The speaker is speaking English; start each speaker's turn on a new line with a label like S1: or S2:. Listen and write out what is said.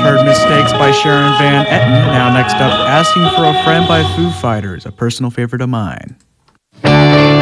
S1: heard Mistakes by Sharon Van Etten. Now next up, Asking for a Friend by Foo Fighters, a personal favorite of mine.